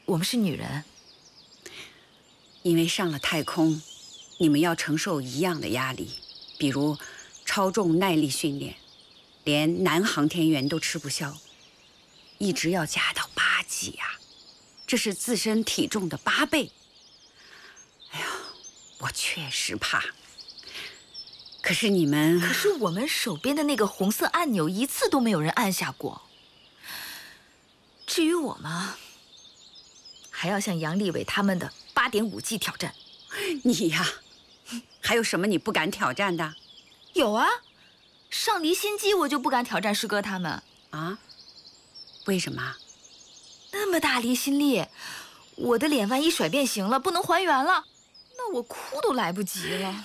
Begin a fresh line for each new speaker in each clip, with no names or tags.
我们是女人。
因为上了太空，你们要承受一样的压力，比如超重耐力训练，连男航天员都吃不消，一直要加到8级呀，这是自身体重的8倍。哎呀，我确实怕。可是你们，
可是我们手边的那个红色按钮一次都没有人按下过。至于我嘛，还要向杨利伟他们的8.5G 挑战。
你呀，还有什么你不敢挑战的？
有啊，上离心机我就不敢挑战师哥他们
啊？为什么？
那么大离心力，我的脸万一甩变形了，不能还原了，那我哭都来不及了。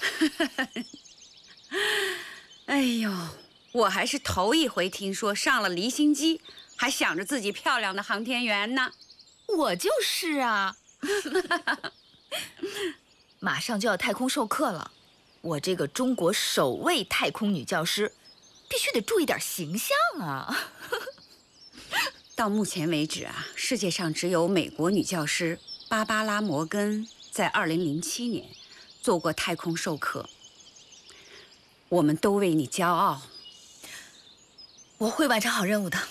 哎呦，我还是头一回听说上了离心机还想着自己漂亮的航天员呢。
我就是啊。马上就要太空授课了，我这个中国首位太空女教师，必须得注意点形象啊。
到目前为止啊，世界上只有美国女教师芭芭拉·摩根在2007年做过太空授课。我们都为你骄傲。
我会完成好任务的。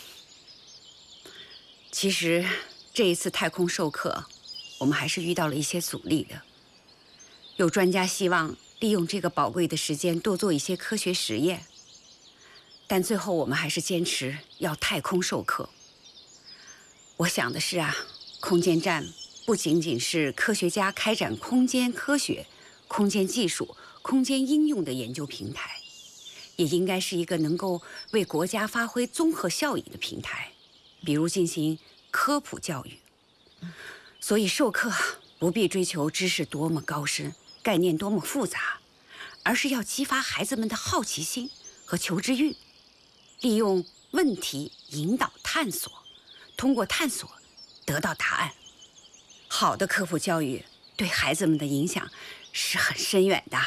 其实这一次太空授课，我们还是遇到了一些阻力的。有专家希望利用这个宝贵的时间多做一些科学实验，但最后我们还是坚持要太空授课。我想的是啊，空间站不仅仅是科学家开展空间科学、空间技术、空间应用的研究平台，也应该是一个能够为国家发挥综合效益的平台，比如进行科普教育。所以授课不必追求知识多么高深，概念多么复杂，而是要激发孩子们的好奇心和求知欲，利用问题引导探索，通过探索得到答案。好的科普教育对孩子们的影响是很深远的。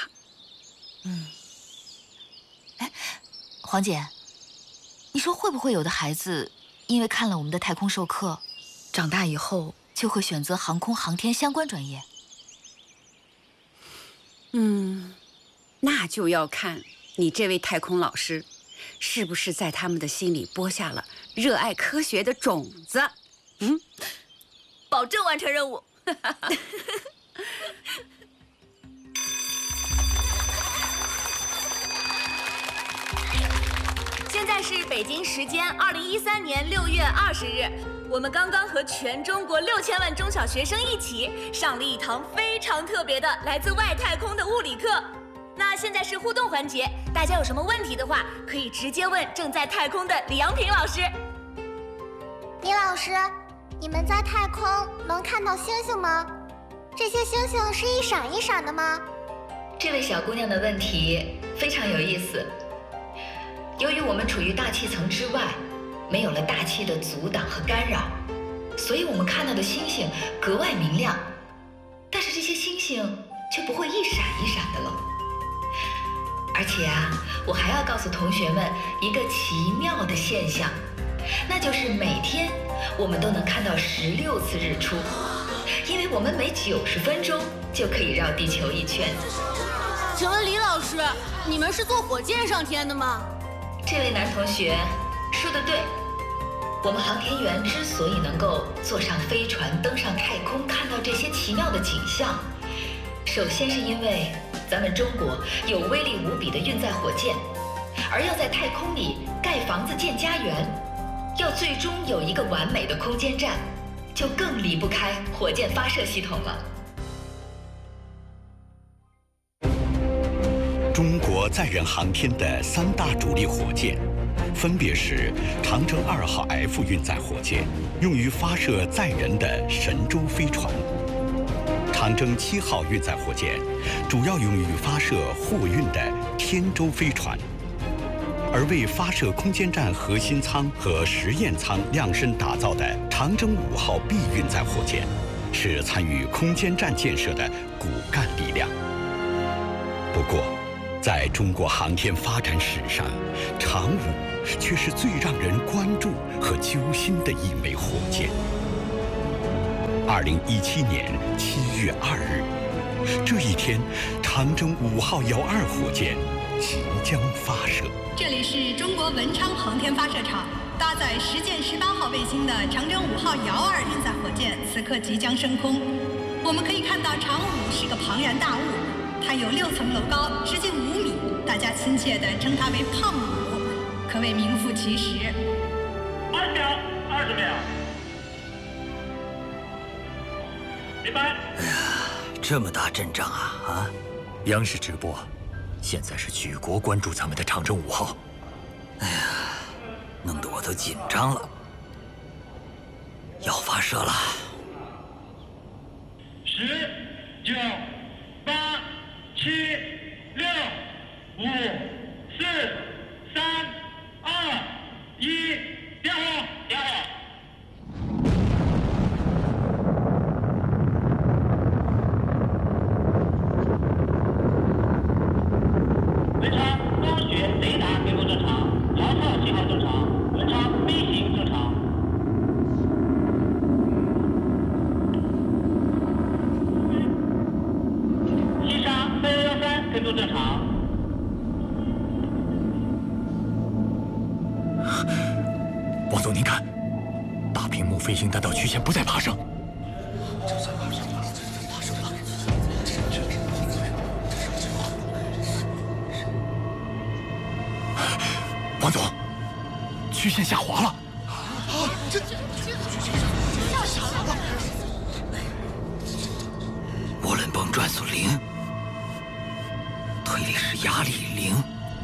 哎，黄姐，你说会不会有的孩子因为看了我们的太空授课，长大以后就会选择航空航天相关专业？
那就要看你这位太空老师是不是在他们的心里播下了热爱科学的种子。
保证完成任务。现在是北京时间2013年6月20日，我们刚刚和全中国6000万中小学生一起上了一堂非常特别的来自外太空的物理课。那现在是互动环节，大家有什么问题的话，可以直接问正在太空的李阳平老师。
李老师，你们在太空能看到星星吗？这些星星是一闪一闪的吗？
这位小姑娘的问题非常有意思。由于我们处于大气层之外，没有了大气的阻挡和干扰，所以我们看到的星星格外明亮，但是这些星星却不会一闪一闪的了。而且啊，我还要告诉同学们一个奇妙的现象，那就是每天我们都能看到16次日出，因为我们每90分钟就可以绕地球一圈。
请问李老师，你们是坐火箭上天的吗？
这位男同学说得对，我们航天员之所以能够坐上飞船登上太空，看到这些奇妙的景象，首先是因为咱们中国有威力无比的运载火箭，而要在太空里盖房子建家园，要最终有一个完美的空间站，就更离不开火箭发射系统了。
中国载人航天的3大主力火箭，分别是长征2号 F 运载火箭，用于发射载人的神舟飞船；长征7号运载火箭，主要用于发射货运的天舟飞船；而为发射空间站核心舱和实验舱量身打造的长征5号 B 运载火箭，是参与空间站建设的骨干力量。不过，在中国航天发展史上，长5却是最让人关注和揪心的一枚火箭。 2017年7月2日，这一天，长征5号遥2火箭即将发射。
这里是中国文昌航天发射场，搭载实践18号卫星的长征5号遥2运载火箭此刻即将升空。我们可以看到长5是个庞然大物，它有6层楼高，直径5米，大家亲切地称它为胖5，可谓名副其实。
按表20秒。明白。
哎呀，这么大阵仗啊！
央视直播，现在是举国关注咱们的长征5号。
哎呀，弄得我都紧张了。要发射了。
10、9、8、7、6、5、4、3、2、1，点火！点火！文昌光学雷达飞控正常，遥测信号正常，文昌飞行正常。西沙313跟踪正常。
王总，您看，大屏幕飞行弹道曲线不再爬升。王总，曲线下滑了。
涡轮泵转速0，推力式压力0。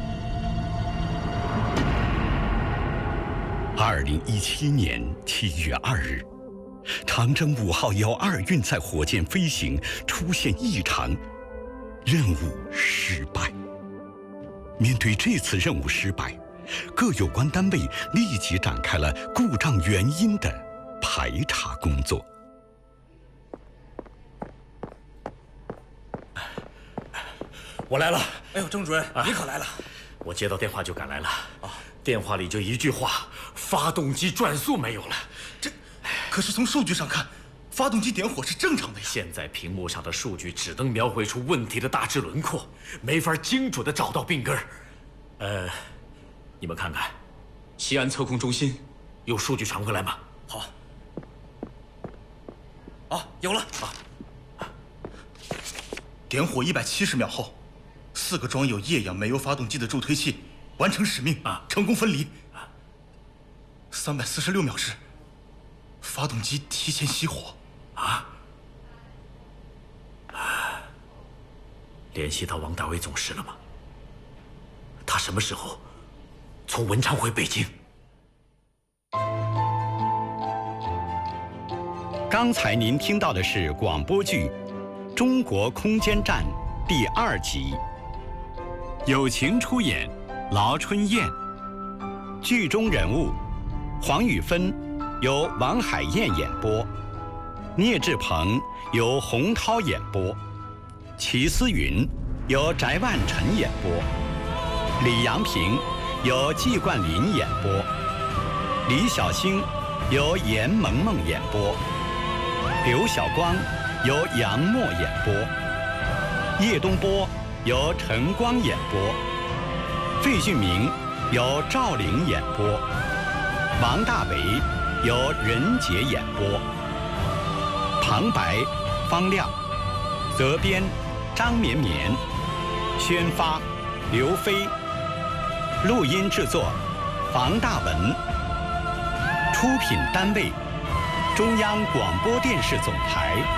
2017年7月2日，长征5号遥2运载火箭飞行出现异常，任务失败。面对这次任务失败，各有关单位立即展开了故障原因的排查工作。
我来了。
哎呦，郑主任，你可来了！
我接到电话就赶来了。电话里就一句话：发动机转速没有了。
这，可是从数据上看，发动机点火是正常的呀。
现在屏幕上的数据只能描绘出问题的大致轮廓，没法精准地找到病根儿。你们看看，西安测控中心有数据传回来吗？
好。有了。点火170秒后，4个装有液氧煤油发动机的助推器完成使命，成功分离。346秒时，发动机提前熄火。
联系到王大为总师了吗？他什么时候从文昌回北京？
刚才您听到的是广播剧《中国空间站》第2集，友情出演劳春燕，剧中人物黄宇芬由王海燕演播，聂志鹏由洪涛演播，齐思云由翟万晨演播，李阳平由季冠霖演播，李小星由严萌萌演播，刘晓光由杨默演播，叶东波由陈光演播，费俊明由赵玲演播，王大为由任杰演播，旁白方亮，责编张绵绵，宣发刘飞，录音制作房大文，出品单位中央广播电视总台。